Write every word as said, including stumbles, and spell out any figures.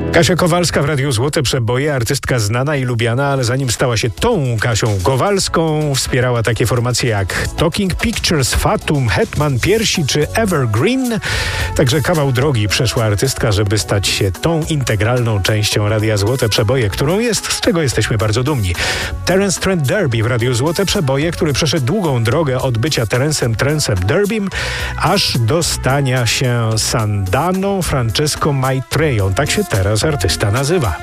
Kasia Kowalska w Radiu Złote Przeboje, artystka znana i lubiana, ale zanim stała się tą Kasią Kowalską, wspierała takie formacje jak Talking Pictures, Fatum, Hetman Piersi czy Evergreen. Także kawał drogi przeszła artystka, żeby stać się tą integralną częścią Radia Złote Przeboje, którą jest, z czego jesteśmy bardzo dumni. Terence Trent D'Arby w Radiu Złote Przeboje, który przeszedł długą drogę od bycia Terencem Trencem D'Arbym, aż do stania się Sandaną Francesco Maitreją. Tak się teraz artysta nazywa.